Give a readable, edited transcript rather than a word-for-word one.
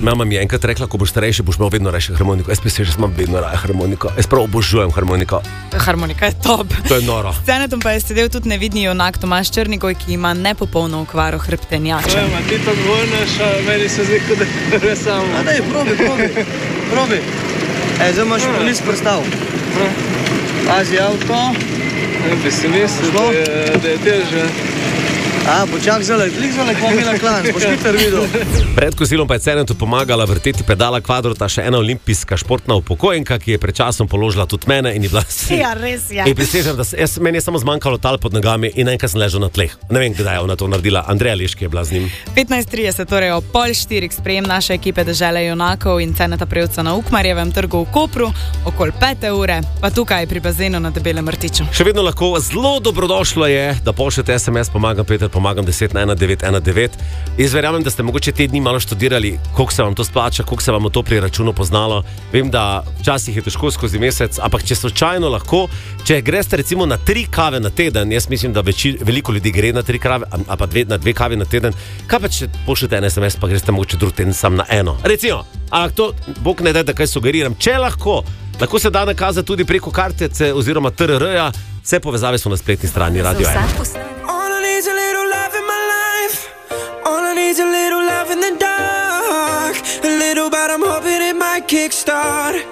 Mama mi je enkrat rekla, ko boš starejši, boš imel vedno rajši harmoniko. Jaz mislim, že imam vedno raje harmoniko. Jaz prav obožujem harmoniko. Harmonika je top. To je noro. S Cenetom pa je sedel tudi nevidni junak Tomaž Črnigoj, ki ima nepopolno okvaro hrbtenjača. Ti to govorniš, meni se zdi, kot da je samo. A daj, probi. Zdaj imaš list prstav. Pazi avto. Bi si mislil, da je teže. Počak zale, kva Milan Klanc, boš hitro videl. Pred kosilom pa je Cenetu pomagala vrteti pedala kvadrota še ena olimpijska športna upokojenka, ki je pred časom položila tudi mene in je bila Ja, res je. In prisežem, da meni je samo zmanjkalo tal pod nogami in enkrat sem ležal na tleh. Ne vem, kdaj je ona to naredila. Andreja Leški je bila z njim. 15:30, torej o 3:30 sprejem naše ekipe Dežele junakov in Ceneta Prevca na Ukmarjevem trgu v Kopru, okoli 5 ure, pa tukaj pri bazenu na Debelem Rtiču. Še vedno lahko zelo dobrodošlo je, da pošljete SMS pomagam 10 na 1919. Jaz verjamem, da ste mogoče te dni malo študirali, koliko se vam to splača, koliko se vam to pri računu poznalo. Vem, da včasih je težko skozi mesec, ampak če slučajno lahko, če greste recimo na 3 kave na teden, jaz mislim, da veliko ljudi gre na 3 kave, a pa na 2 kave na teden, kaj pa če pošljete en SMS, pa greste mogoče drug teden sam na eno. Recimo, ampak to, Bog ne da kaj sugeriram, če lahko se da nakazati tudi preko kartice oziroma TRR-ja, vse povezave so na spletni strani Radio 1. Needs a little love in the dark, a little but I'm hoping it might kickstart.